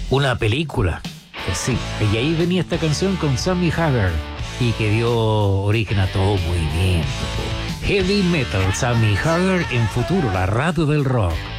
una película. Sí, y ahí venía esta canción con Sammy Hagar y que dio origen a todo movimiento. Heavy Metal, Sammy Hagar en Futuro, la radio del rock.